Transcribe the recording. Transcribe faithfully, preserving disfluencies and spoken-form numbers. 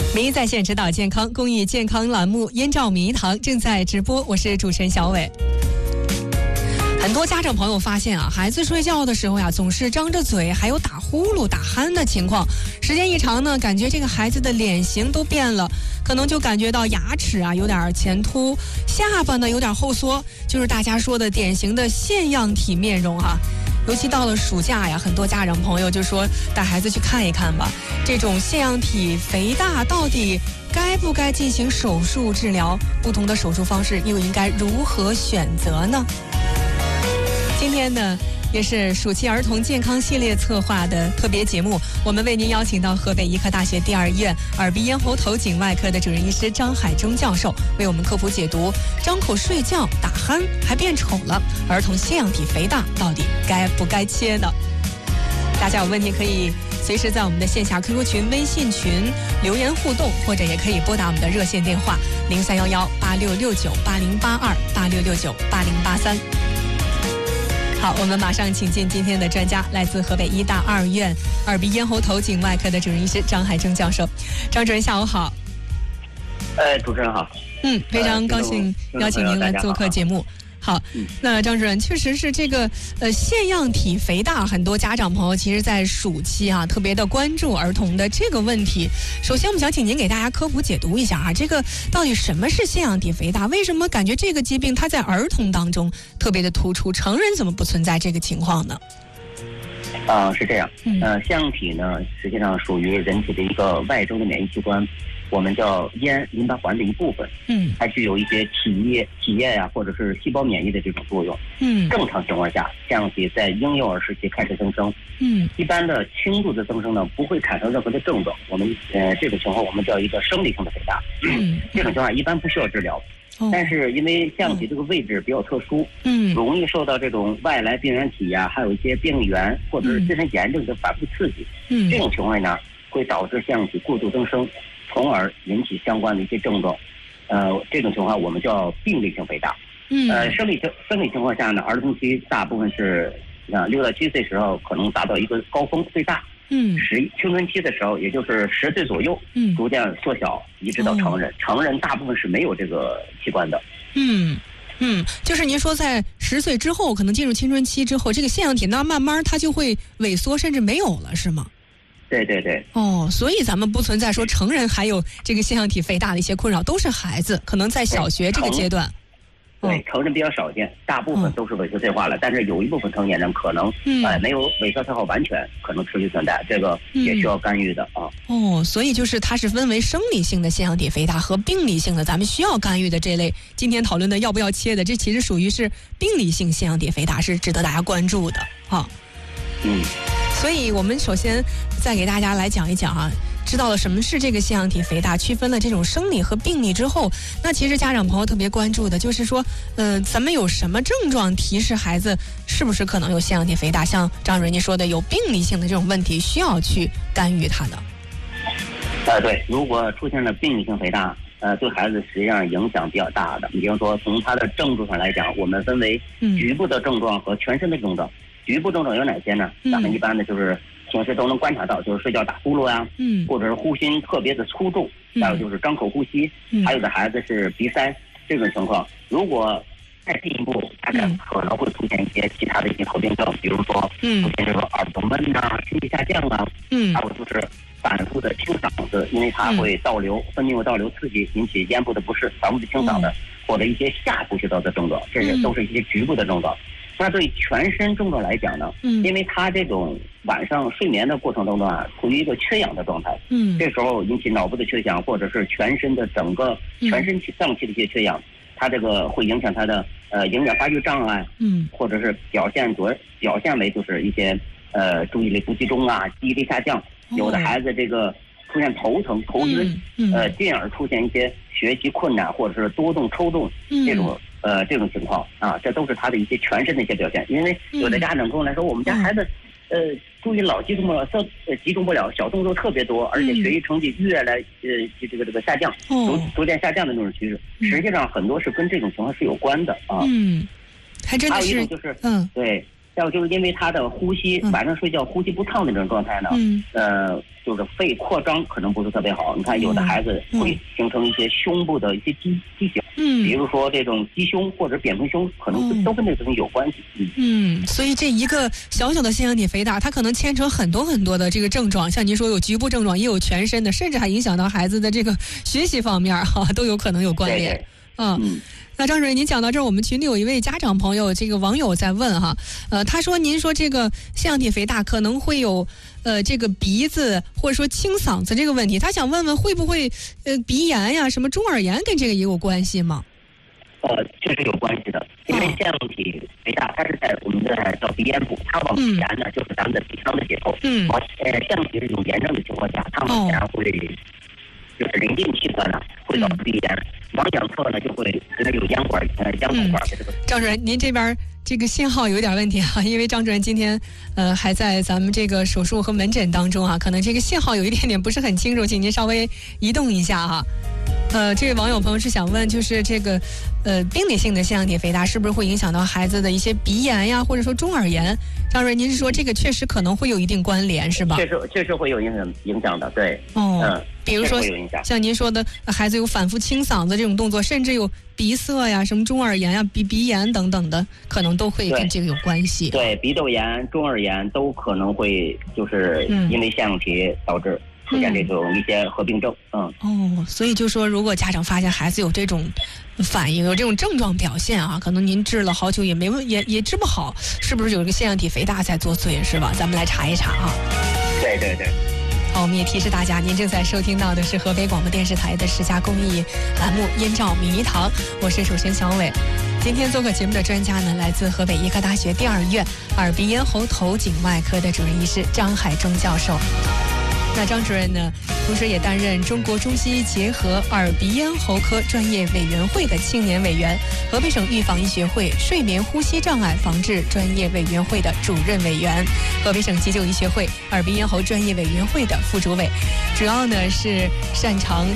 名医在线指导健康公益健康栏目《燕赵名医堂》正在直播，我是主持人小伟。很多家长朋友发现啊，孩子睡觉的时候呀，总是张着嘴，还有打呼噜、打鼾的情况。时间一长呢，感觉这个孩子的脸型都变了，可能就感觉到牙齿啊有点前凸，下巴呢有点后缩，就是大家说的典型的腺样体面容啊。尤其到了暑假呀，很多家长朋友就说带孩子去看一看吧，这种腺样体肥大到底该不该进行手术治疗？不同的手术方式又应该如何选择呢？今天呢，也是暑期儿童健康系列策划的特别节目，我们为您邀请到河北医科大学第二医院耳鼻咽喉头颈外科的主任医师张海忠教授，为我们科普解读张口睡觉、打鼾还变丑了，儿童腺样体肥大到底该不该切呢？大家有问题可以随时在我们的线下 Q Q 群、微信群留言互动，或者也可以拨打我们的热线电话零三幺幺八六六九八零八二八六六九八零八三。好，我们马上请进今天的专家，来自河北医大二院耳鼻咽喉头颈外科的主任医师张海忠教授。张主任下午好。 呃，主持人好。 嗯，非常高兴邀请您来做客节目。好，那张主任确实是这个呃腺样体肥大，很多家长朋友其实在暑期啊特别的关注儿童的这个问题。首先我们想请您给大家科普解读一下啊，这个到底什么是腺样体肥大？为什么感觉这个疾病它在儿童当中特别的突出，成人怎么不存在这个情况呢？ 啊、呃，是这样。呃，腺样体呢，实际上属于人体的一个外周的免疫器官，我们叫咽淋巴环的一部分。嗯，它具有一些体液、体液呀、啊，或者是细胞免疫的这种作用。嗯，正常情况下，腺样体在婴幼儿时期开始增生。嗯，一般的轻度的增生呢，不会产生任何的症状。我们呃这个情况我们叫一个生理性的肥大。嗯，这种情况一般不需要治疗。但是因为腺样体这个位置比较特殊，嗯，容易受到这种外来病原体呀、啊，还有一些病原或者是自身炎症的反复刺激，嗯，这种情况呢，会导致腺样体过度增生，从而引起相关的一些症状。呃，这种情况我们叫病理性肥大。嗯，呃，生理情生理情况下呢，儿童期大部分是啊六到七岁时候可能达到一个高峰最大。嗯，十青春期的时候，也就是十岁左右，嗯，逐渐缩小，一直到成人。哦、成人大部分是没有这个器官的。 嗯嗯，就是您说在十岁之后，可能进入青春期之后，这个腺样体那慢慢它就会萎缩，甚至没有了，是吗？ 对对对。 哦，所以咱们不存在说成人还有这个腺样体肥大的一些困扰，都是孩子，可能在小学这个阶段。 对，成人比较少见，大部分都是萎缩退化了，嗯、但是有一部分成年人可能，嗯，呃，没有萎缩退化完全，可能持续存在，这个也需要干预的啊。 嗯、哦，所以就是它是分为生理性的腺样体肥大和病理性的，咱们需要干预的这类。今天讨论的要不要切的，这其实属于是病理性腺样体肥大，是值得大家关注的啊。嗯，所以我们首先再给大家来讲一讲啊。知道了什么是这个腺样体肥大，区分了这种生理和病理之后，那其实家长朋友特别关注的就是说，呃，咱们有什么症状提示孩子是不是可能有腺样体肥大？像张主任您说的，有病理性的这种问题，需要去干预它的。 呃，对，如果出现了病理性肥大，呃，对孩子实际上影响比较大的。你比如说，从它的症状上来讲，我们分为局部的症状和全身的症状。嗯、局部症状有哪些呢？咱们一般的就是。平时都能观察到，就是睡觉打呼噜呀、啊，嗯，或者是呼吸特别的粗重，嗯、还有就是张口呼吸，嗯、还有的孩子是鼻塞这种情况。如果再进一步，大概可能会出现一些其他的一些后病症，比如说，嗯，出现这个耳朵闷呐、心率下降啊，嗯，还有就是反复的清嗓子，因为它会倒流，分泌物倒流刺激，引起咽部的不适，反复的清嗓的，嗯、或者一些下呼吸道的症状，这些都是一些局部的症状。那对全身症状来讲呢，嗯，因为他这种晚上睡眠的过程当中啊，处于一个缺氧的状态，嗯，这时候引起脑部的缺氧，或者是全身的整个全身脏器的一些缺氧，它这个会影响他的呃营养发育障碍，嗯，或者是表现主表现为就是一些呃注意力不集中啊，记忆力下降，有的孩子这个出现头疼、头晕，嗯，呃，进而出现一些学习困难或者是多动、抽动这种。呃，这种情况啊，这都是他的一些全身的一些表现。因为有的家长跟我来说，嗯、我们家孩子，呃，注意老集中不了，呃，集中不了，小动作特别多，而且学习成绩越来呃这个这个下降，逐逐渐下降的那种趋势。嗯、实际上很多是跟这种情况是有关的啊。嗯， 还真的是。 还有一种就是，嗯，对， 再有就是因为他的呼吸，晚上睡觉呼吸不畅的这种状态呢，嗯，呃，就是肺扩张可能不是特别好。你看有的孩子会形成一些胸部的一些畸畸形，嗯，比如说这种鸡胸或者扁平胸，可能都跟这个东西有关系。 嗯，嗯，所以这一个小小的腺样体肥大，它可能牵扯很多很多的这个症状，像您说有局部症状，也有全身的，甚至还影响到孩子的这个学习方面哈、啊，都有可能有关联。 对对嗯。嗯，那张主任，您讲到这儿，我们群里有一位家长朋友，这个网友在问哈，呃，他说您说这个腺样体肥大可能会有呃这个鼻子或者说清嗓子这个问题，他想问问会不会呃鼻炎呀、什么中耳炎跟这个也有关系吗？ 呃，这是有关系的，因为腺样体肥大，它是在我们的叫鼻咽部，它往前呢、嗯、就是咱们的鼻腔的结构，嗯，往呃腺样体这种炎症的情况下，它往前会。哦就是邻近器官呢会导致鼻炎，往两侧呢就会因为有咽管呃咽喉管的这个。 张主任，您这边这个信号有点问题啊，因为张主任今天呃还在咱们这个手术和门诊当中啊，可能这个信号有一点点不是很清楚，请您稍微移动一下哈、啊。呃，这位网友朋友是想问，就是这个呃病理性的腺样体肥大是不是会影响到孩子的一些鼻炎呀，或者说中耳炎？张主任，您是说这个确实可能会有一定关联是吧？ 确实确实会有影响影响的，对。 哦。嗯，比如说像您说的，孩子有反复清嗓子这种动作，甚至有鼻塞呀、什么中耳炎呀、鼻鼻炎等等的，可能都会跟这个有关系。 对，鼻窦炎、中耳炎都可能会就是因为腺样体导致。出现这种一些合并症，嗯， 哦，所以就说，如果家长发现孩子有这种反应、有这种症状表现啊，可能您治了好久也没也也治不好，是不是有一个腺样体肥大在作祟，是吧？咱们来查一查啊。 对对对。 好，我们也提示大家，您正在收听到的是河北广播电视台的十佳公益栏目《燕赵迷堂》，我是主持人小伟。今天做客节目的专家呢，来自河北医科大学第二院耳鼻咽喉头颈外科的主任医师张海忠教授。那张主任呢，同时也担任中国中西医结合耳鼻咽喉科专业委员会的青年委员，河北省预防医学会睡眠呼吸障碍防治专业委员会的主任委员，河北省急救医学会耳鼻咽喉专业委员会的副主委，主要呢是擅长